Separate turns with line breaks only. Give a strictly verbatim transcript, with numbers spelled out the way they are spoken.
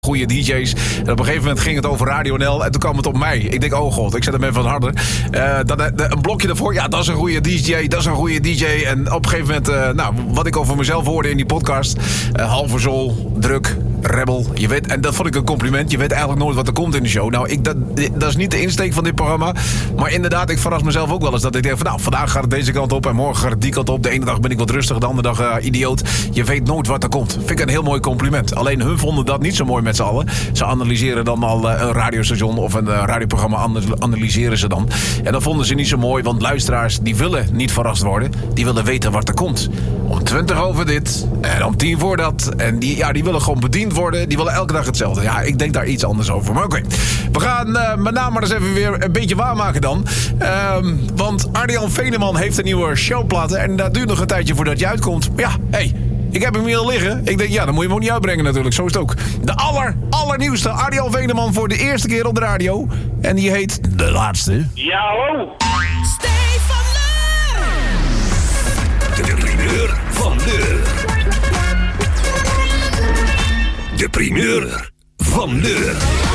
goede D J's. En op een gegeven moment ging het over Radio N L en toen kwam het op mij. Ik denk, oh god, ik zet hem even wat harder. Uh, dan, uh, een blokje daarvoor, ja, dat is een goede D J, dat is een goede D J. En op een gegeven moment, uh, nou, wat ik over mezelf hoorde in die podcast. Uh, halve zool, druk, rebel. Je weet, en dat vond ik een compliment. Je weet eigenlijk nooit wat er komt in de show. Nou, ik, dat, dat is niet de insteek van dit programma. Maar inderdaad, ik verras mezelf ook wel eens. Dat ik denk van, nou, vandaag gaat het deze kant op en morgen gaat het die kant op. De ene dag ben ik wat rustig, de andere dag uh, idioot. Je weet nooit wat er komt. Vind ik een heel mooi compliment. Alleen hun vonden dat niet zo mooi met z'n allen. Ze analyseren dan al uh, een radiostation of een uh, radioprogramma analyseren ze dan. En dat vonden ze niet zo mooi, want luisteraars die willen niet verrast worden. Die willen weten wat er komt. Om twintig over dit en om tien voor dat. En die, ja, die willen gewoon bediend worden. Die willen elke dag hetzelfde. Ja, ik denk daar iets anders over. Maar oké, okay. We gaan uh, mijn naam maar eens even weer een beetje waarmaken dan. Um, want Arjan Veneman heeft een nieuwe showplaten. En dat duurt nog een tijdje voordat je uitkomt. Maar ja, hé. Hey, ik heb hem hier al liggen. Ik denk, ja, dan moet je hem ook niet uitbrengen natuurlijk. Zo is het ook. De aller, allernieuwste Arjan Veneman voor de eerste keer op de radio. En die heet De Laatste.
Ja, hallo.
Stefan Leur.
De primeur van Leur. De primeur van Leur.